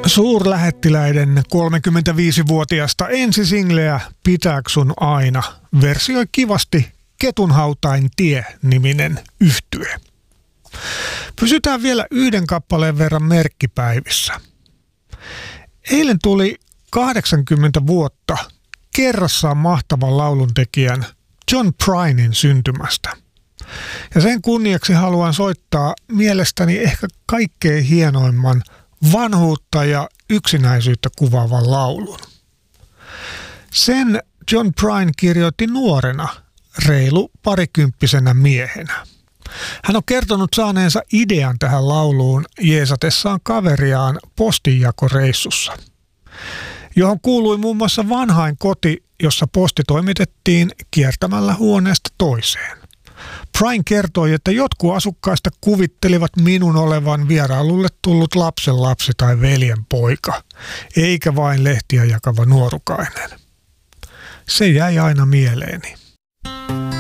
Suurlähettiläiden 35-vuotiaasta ensisingleä Pitääks sun aina versioi kivasti Ketunhautain tie-niminen yhtye. Pysytään vielä yhden kappaleen verran merkkipäivissä. Eilen tuli 80 vuotta kerrassaan mahtavan lauluntekijän John Prynen syntymästä. Ja sen kunniaksi haluan soittaa mielestäni ehkä kaikkein hienoimman vanhuutta ja yksinäisyyttä kuvaavan laulun. Sen John Prine kirjoitti nuorena, reilu parikymppisenä miehenä. Hän on kertonut saaneensa idean tähän lauluun jeesatessaan kaveriaan postinjakoreissussa, johon kuului muun muassa vanhain koti, jossa posti toimitettiin kiertämällä huoneesta toiseen. Pryne kertoi, että jotkut asukkaista kuvittelivat minun olevan vierailulle tullut lapsenlapsi tai veljenpoika, eikä vain lehtiä jakava nuorukainen. Se jäi aina mieleeni.